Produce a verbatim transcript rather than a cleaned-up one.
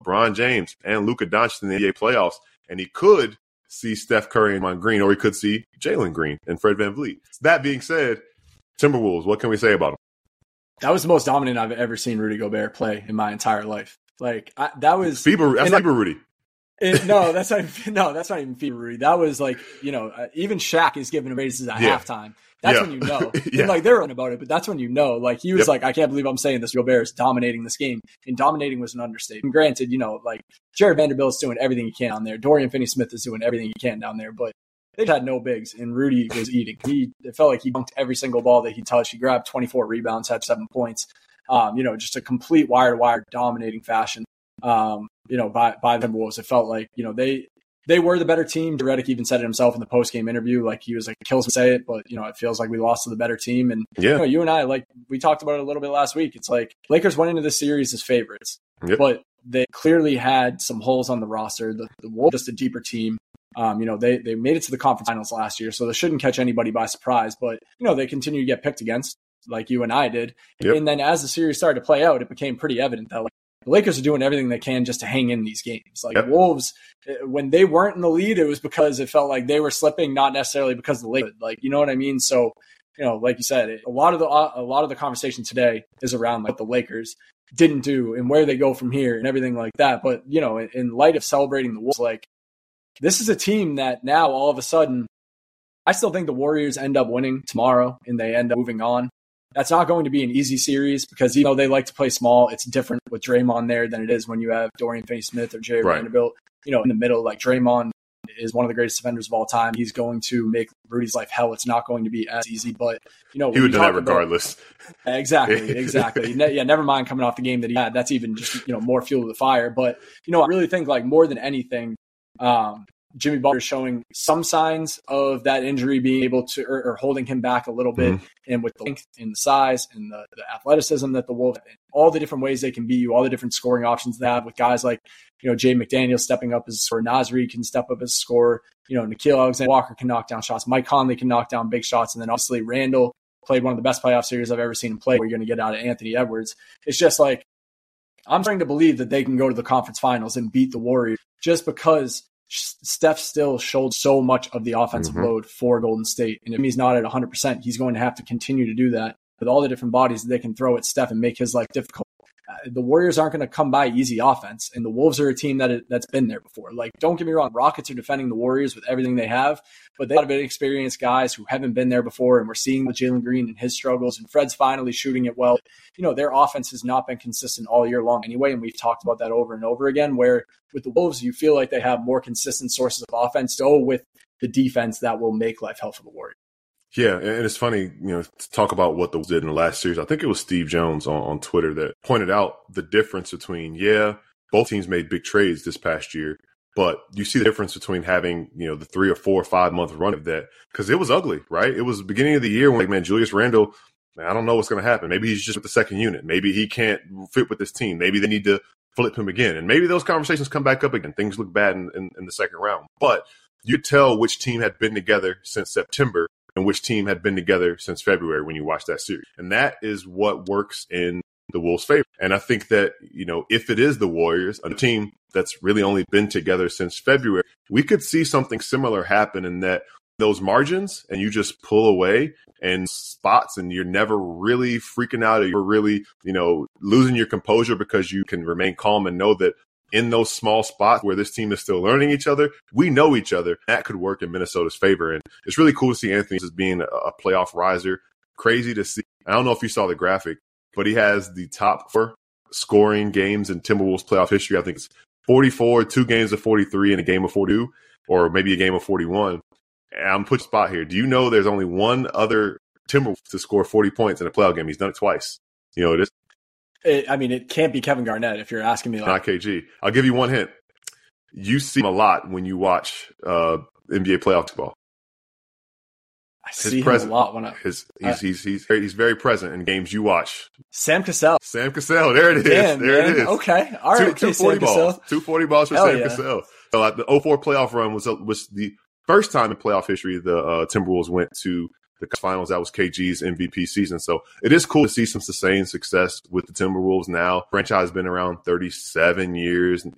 LeBron James and Luka Doncic in the N B A playoffs, and he could see Steph Curry and Draymond Green, or he could see Jalen Green and Fred VanVleet. That being said, Timberwolves, what can we say about them? That was the most dominant I've ever seen Rudy Gobert play in my entire life. Like I, that was FIBA. That's FIBA Rudy. It, no, that's not. No, that's not even FIBA Rudy. That was like, you know, uh, even Shaq is giving him raises at yeah. halftime. That's yeah. when you know. yeah. And like they're on about it, but that's when you know. Like he was yep. like, I can't believe I'm saying this. Gobert is dominating this game, and dominating was an understatement. And granted, you know, like Jared Vanderbilt is doing everything he can down there. Dorian Finney-Smith is doing everything he can down there, but they had no bigs, and Rudy was eating. He it felt like he dunked every single ball that he touched. He grabbed twenty-four rebounds, had seven points. Um, you know, just a complete wire-to-wire dominating fashion. Um, you know, by by the Timberwolves, it felt like you know they they were the better team. Redick even said it himself in the post-game interview. Like he was like, kills me to say it, but you know, it feels like we lost to the better team. And yeah. you know, you and I, like we talked about it a little bit last week. It's like Lakers went into this series as favorites, yep. but they clearly had some holes on the roster. The, the Wolves just a deeper team. Um, you know, they they made it to the conference finals last year, so they shouldn't catch anybody by surprise. But you know, they continue to get picked against, like you and I did. Yep. And then as the series started to play out, it became pretty evident that like, the Lakers are doing everything they can just to hang in these games. Like yep. Wolves, when they weren't in the lead, it was because it felt like they were slipping, not necessarily because of the Lakers. Like, you know what I mean? So, you know, like you said, a lot of the a lot of the conversation today is around like the Lakers didn't do and where they go from here and everything like that. But you know, in, in light of celebrating the Wolves, like this is a team that now all of a sudden, I still think the Warriors end up winning tomorrow and they end up moving on. That's not going to be an easy series because even though they like to play small, it's different with Draymond there than it is when you have Dorian Finney-Smith or Jared right. Vanderbilt, you know, in the middle. Like Draymond is one of the greatest defenders of all time. He's going to make Rudy's life hell. It's not going to be as easy, but you know, he would do that regardless. About, exactly, exactly. Yeah, never mind coming off the game that he had. That's even just you know more fuel to the fire. But you know, I really think like more than anything, um, Jimmy Butler is showing some signs of that injury being able to, or, or holding him back a little bit. Mm-hmm. And with the length and the size and the, the athleticism that the Wolves, and all the different ways they can beat you, all the different scoring options they have with guys like, you know, Jay McDaniel stepping up as a scorer, Nasri can step up as a scorer, you know, Nickeil Alexander-Walker can knock down shots, Mike Conley can knock down big shots. And then obviously Randall played one of the best playoff series I've ever seen him play where you're going to get out of Anthony Edwards. It's just like, I'm starting to believe that they can go to the conference finals and beat the Warriors just because Steph still showed so much of the offensive mm-hmm. load for Golden State. And if he's not at one hundred percent, he's going to have to continue to do that with all the different bodies that they can throw at Steph and make his life difficult. Uh, the Warriors aren't going to come by easy offense, and the Wolves are a team that it, that's been there before. Like, don't get me wrong, Rockets are defending the Warriors with everything they have, but they have a lot of inexperienced guys who haven't been there before, and we're seeing with Jalen Green and his struggles, and Fred's finally shooting it well. You know, their offense has not been consistent all year long anyway, and we've talked about that over and over again, where with the Wolves, you feel like they have more consistent sources of offense, so with the defense that will make life hell for the Warriors. Yeah, and it's funny, you know, to talk about what the Wolves did in the last series. I think it was Steve Jones on, on Twitter that pointed out the difference between, yeah, both teams made big trades this past year, but you see the difference between having, you know, the three or four or five month run of that, because it was ugly, right? It was the beginning of the year when, like, man, Julius Randle, man, I don't know what's going to happen. Maybe he's just with the second unit. Maybe he can't fit with this team. Maybe they need to flip him again. And maybe those conversations come back up again. Things look bad in, in, in the second round. But you tell which team had been together since September and which team had been together since February when you watch that series. And that is what works in the Wolves' favor. And I think that, you know, if it is the Warriors, a team that's really only been together since February, we could see something similar happen in that those margins and you just pull away and spots and you're never really freaking out or you're really, you know, losing your composure because you can remain calm and know that in those small spots where this team is still learning each other, we know each other. That could work in Minnesota's favor. And it's really cool to see Anthony as being a, a playoff riser. Crazy to see. I don't know if you saw the graphic, but he has the top four scoring games in Timberwolves playoff history. I think it's forty-four, two games of forty-three, and a game of forty-two, or maybe a game of forty-one. And I'm put spot here. Do you know there's only one other Timberwolves to score forty points in a playoff game? He's done it twice. You know, it is. It, I mean, it can't be Kevin Garnett if you're asking me. Like, not K G. I'll give you one hint. You see him a lot when you watch uh, N B A playoff basketball. I his see present, him a lot when I. His, he's, uh, he's, he's, he's, he's very present in games you watch. Sam Cassell. Sam Cassell. There it is. Damn, there man. It is. Okay. All right. Two, okay, two forty Sam balls. Cassell. Two forty balls for Hell Sam yeah. Cassell. So uh, the oh four playoff run was was the first time in playoff history the uh, Timberwolves went to the finals. That was K G's M V P season. So it is cool to see some sustained success with the Timberwolves now. Franchise has been around thirty-seven years.